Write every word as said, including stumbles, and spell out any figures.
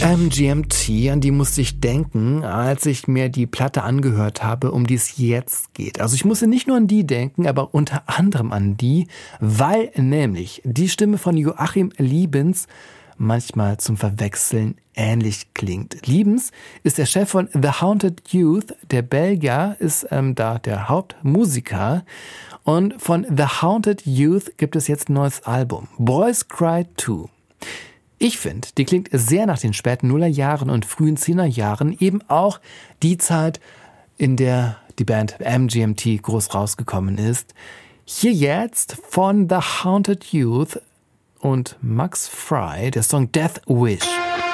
M G M T, an die musste ich denken, als ich mir die Platte angehört habe, um die es jetzt geht. Also ich musste nicht nur an die denken, aber unter anderem an die, weil nämlich die Stimme von Joachim Liebens manchmal zum Verwechseln ähnlich klingt. Liebens ist der Chef von The Haunted Youth. Der Belgier ist ähm, da der Hauptmusiker. Und von The Haunted Youth gibt es jetzt ein neues Album, Boys Cry Too. Ich finde, die klingt sehr nach den späten Nullerjahren und frühen Zehnerjahren, eben auch die Zeit, in der die Band M G M T groß rausgekommen ist. Hier jetzt von The Haunted Youth und Max Fry, der Song Death Wish.